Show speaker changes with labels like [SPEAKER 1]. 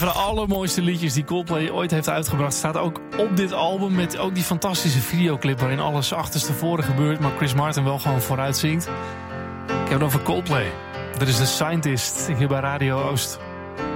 [SPEAKER 1] van de allermooiste liedjes die Coldplay ooit heeft uitgebracht. Staat ook op dit album met ook die fantastische videoclip waarin alles achterstevoren gebeurt, maar Chris Martin wel gewoon vooruit zingt. Ik heb het over Coldplay. Dat is The Scientist hier bij Radio Oost.